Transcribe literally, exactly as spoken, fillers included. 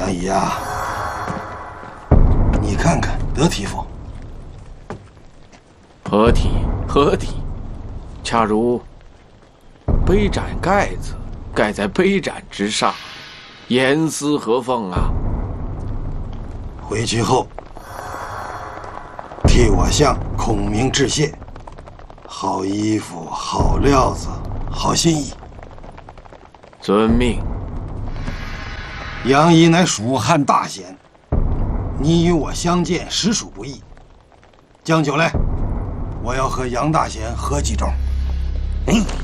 杨仪啊，你看看得体否？ 合体，合体，恰如杯盏盖子盖在杯盏之上，严丝合缝啊！ 回去后，替我向孔明致谢。好衣服，好料子，好心意。 遵命。 杨仪乃蜀汉大贤，你与我相见实属不易。将酒来，我要和杨大贤喝几盅。嗯。